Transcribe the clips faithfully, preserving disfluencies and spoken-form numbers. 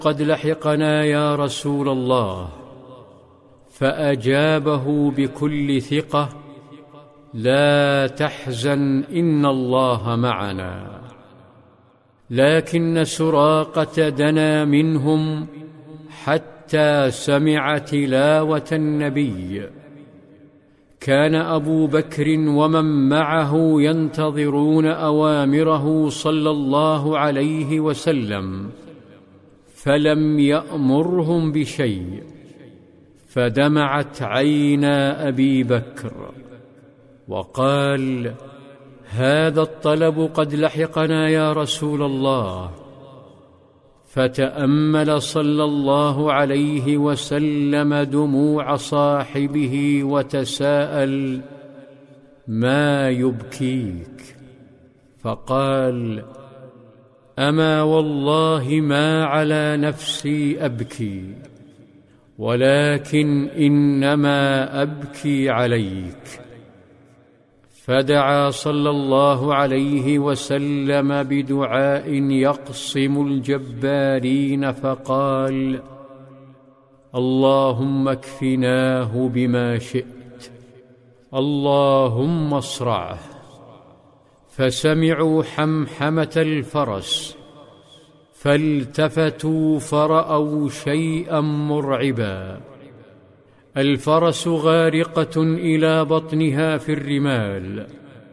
قد لحقنا يا رسول الله. فأجابه بكل ثقة: لا تحزن، إن الله معنا. لكن سراقة دنا منهم حتى سمع تلاوة النبي. كان أبو بكر ومن معه ينتظرون أوامره صلى الله عليه وسلم، فلم يأمرهم بشيء، فدمعت عينا أبي بكر وقال: هذا الطلب قد لحقنا يا رسول الله. فتأمل صلى الله عليه وسلم دموع صاحبه وتساءل: ما يبكيك؟ فقال: أما والله ما على نفسي أبكي، ولكن إنما أبكي عليك. فدعا صلى الله عليه وسلم بدعاء يقصم الجبارين، فقال: اللهم اكفناه بما شئت، اللهم اصرعه. فسمعوا حمحمة الفرس، فالتفتوا فرأوا شيئا مرعبا. الفرس غارقة إلى بطنها في الرمال،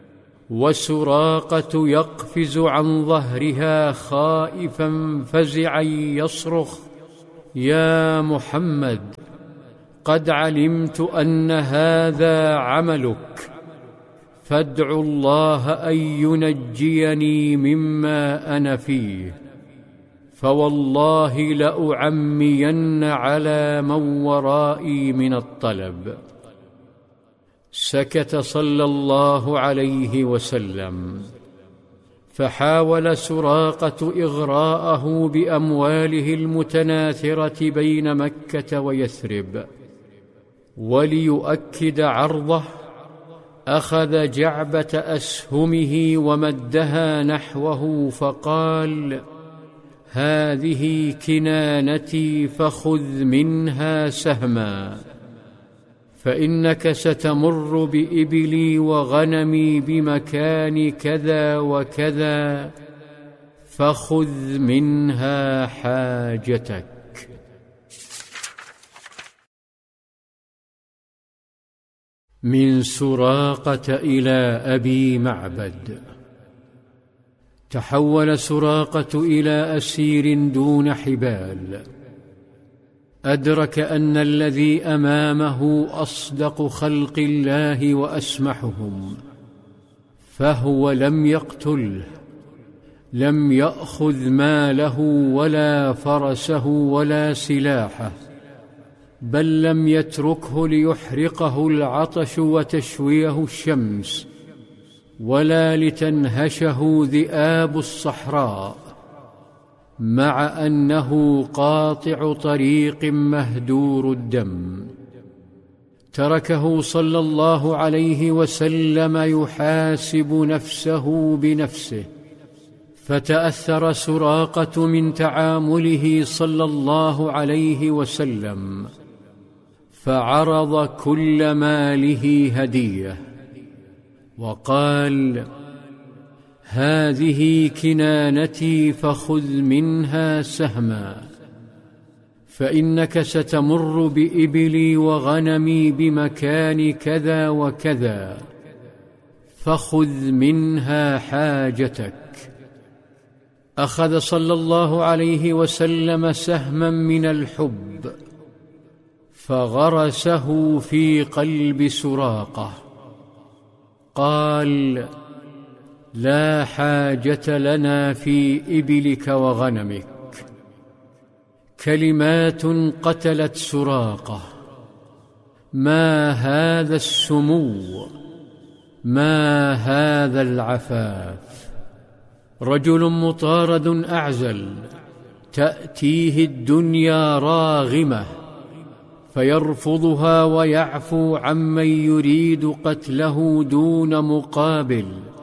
وسراقة يقفز عن ظهرها خائفا فزعا يصرخ: يا محمد، قد علمت أن هذا عملك، فادع الله أن ينجيني مما أنا فيه، فوالله لأعمين على من ورائي من الطلب. سكت صلى الله عليه وسلم، فحاول سراقة إغراءه بأمواله المتناثرة بين مكة ويثرب. وليؤكد عرضه، أخذ جعبة أسهمه ومدها نحوه، فقال: هذه كنانتي، فخذ منها سهما، فإنك ستمر بإبلي وغنمي بمكان كذا وكذا، فخذ منها حاجتك. من سراقة إلى أبي معبد. تحول سراقة إلى أسير دون حبال. أدرك أن الذي أمامه أصدق خلق الله وأسمحهم، فهو لم يقتله، لم يأخذ ماله ولا فرسه ولا سلاحه، بل لم يتركه ليحرقه العطش وتشويه الشمس، ولا لتنهشه ذئاب الصحراء، مع أنه قاطع طريق مهدور الدم. تركه صلى الله عليه وسلم يحاسب نفسه بنفسه، فتأثر سراقة من تعامله صلى الله عليه وسلم، فعرض كل ماله هدية، وقال: هذه كنانتي، فخذ منها سهما، فإنك ستمر بإبلي وغنمي بمكان كذا وكذا، فخذ منها حاجتك. أخذ صلى الله عليه وسلم سهما من الحب، فغرسه في قلب سراقة. قال: لا حاجة لنا في إبلك وغنمك. كلمات قتلت سراقة. ما هذا السمو، ما هذا العفاف. رجل مطارد أعزل، تأتيه الدنيا راغمة، فيرفضها ويعفو عمن يريد قتله دون مقابل،